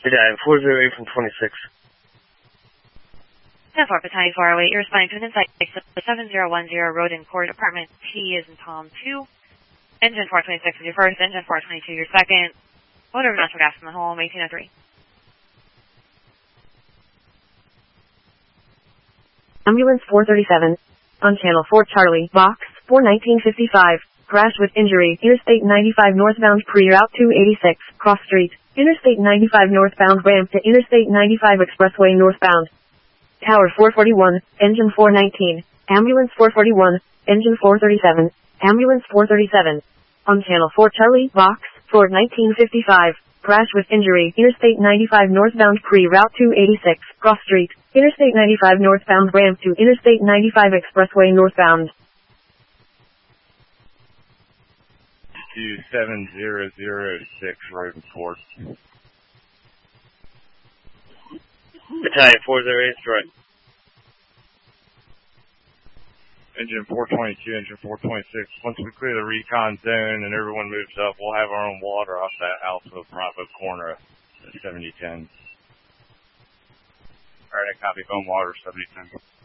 Battalion 408 from 26. 10-4, Battalion 408, you're responding to an insight 7010 Road in Court, Apartment T is in Tom 2. Engine 426 is your first, engine 422 your second. Odor of natural gas in the home, 1803. Ambulance 437. On Channel 4 Charlie, Box 41955. Crash with injury, Interstate 95 northbound pre-route 286, cross street. Interstate 95 northbound ramp to Interstate 95 expressway northbound. Tower 441, engine 419. Ambulance 441, engine 437. Ambulance 437. On Channel 4 Charlie, Box 41955. Crash with injury, Interstate 95 northbound pre-route 286, cross street. Interstate 95 northbound ramp to Interstate 95 expressway northbound. 27006 Road and Court. Battalion 408, direct. Engine 422, engine 426. Once we clear the recon zone and everyone moves up, we'll have our own water off that Alpha Bravo corner at 7010. Alright, I copy. Phone water 7010.